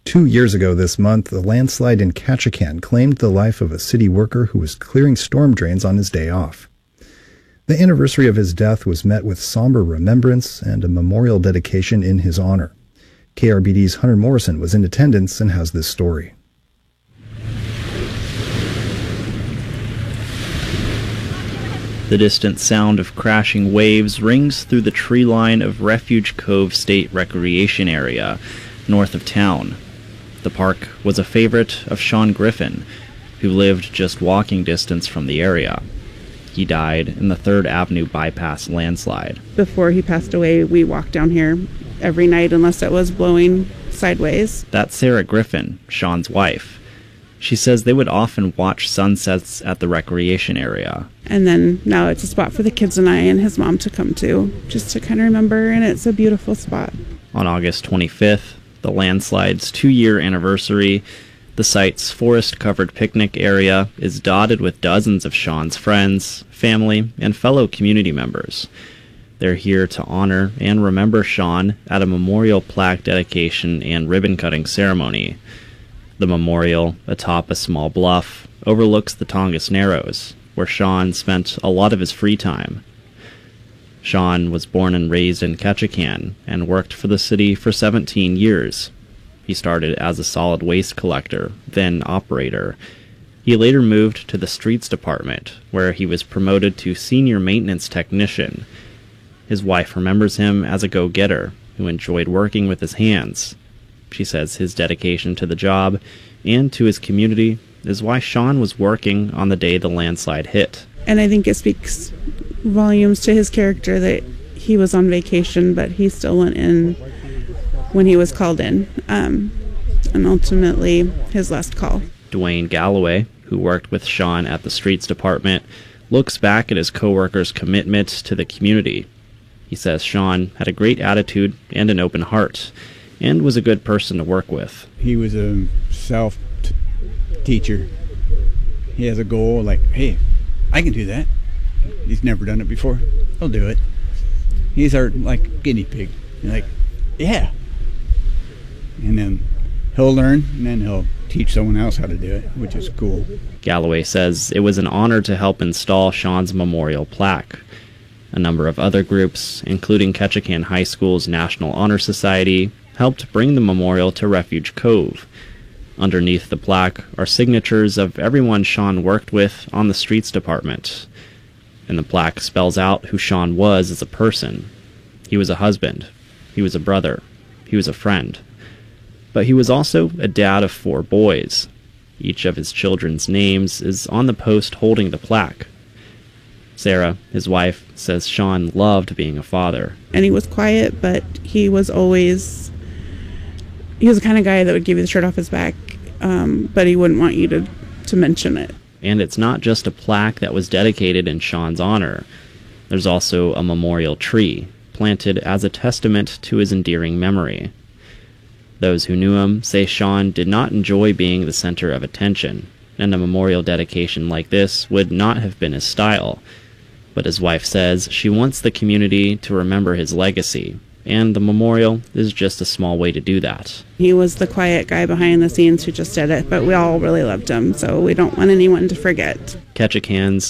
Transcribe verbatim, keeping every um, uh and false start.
Two years ago this month, a landslide in Ketchikan claimed the life of a city worker who was clearing storm drains on his day off. The anniversary of his death was met with somber remembrance and a memorial dedication in his honor. K R B D's Hunter Morrison was in attendance and has this story. The distant sound of crashing waves rings through the tree line of Refuge Cove State Recreation Area, north of town. The park was a favorite of Sean Griffin, who lived just walking distance from the area. He died in the third Avenue bypass landslide. Before he passed away, we walked down here every night unless it was blowing sideways. That's Sarah Griffin, Sean's wife. She says they would often watch sunsets at the recreation area. And then now it's a spot for the kids and I and his mom to come to, just to kind of remember, and it's a beautiful spot. On August twenty-fifth, the landslide's two-year anniversary, the site's forest-covered picnic area is dotted with dozens of Sean's friends, family, and fellow community members. They're here to honor and remember Sean at a memorial plaque dedication and ribbon-cutting ceremony. The memorial, atop a small bluff, overlooks the Tongass Narrows, where Sean spent a lot of his free time. Sean was born and raised in Ketchikan and worked for the city for seventeen years. He started as a solid waste collector, then operator. He later moved to the streets department, where he was promoted to senior maintenance technician. His wife remembers him as a go-getter who enjoyed working with his hands. She says his dedication to the job and to his community is why Sean was working on the day the landslide hit. And I think it speaks volumes to his character that he was on vacation, but he still went in when he was called in, um, and ultimately his last call. Dwayne Galloway, who worked with Sean at the streets department, looks back at his coworkers' commitment to the community. He says Sean had a great attitude and an open heart, and was a good person to work with. He was a self-teacher. He has a goal like, hey, I can do that. He's never done it before. He'll do it. He's our, like, guinea pig. You're like, yeah. And then he'll learn, and then he'll teach someone else how to do it, which is cool. Galloway says it was an honor to help install Sean's memorial plaque. A number of other groups, including Ketchikan High School's National Honor Society, helped bring the memorial to Refuge Cove. Underneath the plaque are signatures of everyone Sean worked with on the streets department. And the plaque spells out who Sean was as a person. He was a husband. He was a brother. He was a friend. But he was also a dad of four boys. Each of his children's names is on the post holding the plaque. Sarah, his wife, says Sean loved being a father. And he was quiet, but he was always, he was the kind of guy that would give you the shirt off his back, um, but he wouldn't want you to, to mention it. And it's not just a plaque that was dedicated in Sean's honor. There's also a memorial tree, planted as a testament to his endearing memory. Those who knew him say Sean did not enjoy being the center of attention, and a memorial dedication like this would not have been his style. But his wife says she wants the community to remember his legacy, and the memorial is just a small way to do that. He was the quiet guy behind the scenes who just did it, but we all really loved him, so we don't want anyone to forget. Ketchikan's